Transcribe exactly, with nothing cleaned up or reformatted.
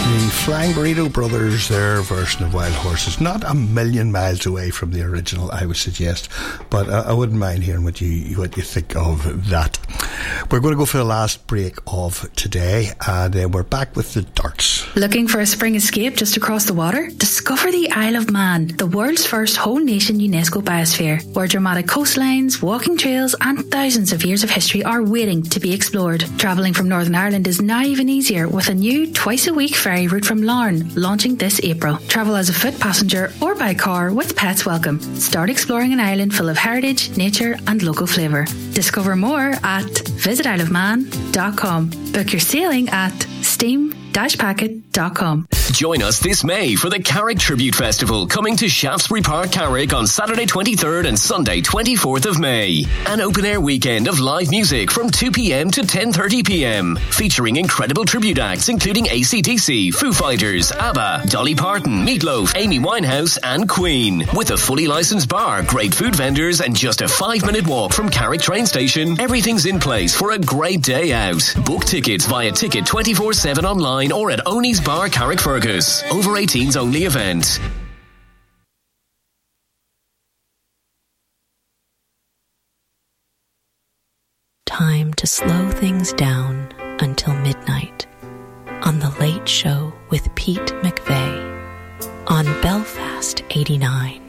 The Flying Burrito Brothers, their version of Wild Horses, not a million miles away from the original, I would suggest, but uh, I wouldn't mind hearing what you what you think of that. We're going to go for the last break of today, and uh, we're back with the darts. Looking for a spring escape just across the water? Discover the Isle of Man, the world's first whole nation UNESCO biosphere, where dramatic coastlines, walking trails and thousands of years of history are waiting to be explored. Travelling from Northern Ireland is now even easier with a new twice a week ferry route from Larne launching this April. Travel as a foot passenger or by car with pets welcome. Start exploring an island full of heritage, nature and local flavour. Discover more at visit isle of man dot com. Book your sailing at steam dash packet dot com. Join us this May for the Carrick Tribute Festival coming to Shaftesbury Park, Carrick on Saturday twenty-third and Sunday twenty-fourth of May. An open-air weekend of live music from two p.m. to ten thirty p.m. featuring incredible tribute acts including A C D C, Foo Fighters, ABBA, Dolly Parton, Meatloaf, Amy Winehouse and Queen. With a fully licensed bar, great food vendors and just a five-minute walk from Carrick train station, everything's in place for a great day out. Book tickets via Ticket twenty-four seven online or at Oney's Bar, Carrick Fergus. Over eighteens only event. Time to slow things down until midnight on The Late Show with Pete McVeigh on Belfast eighty-nine.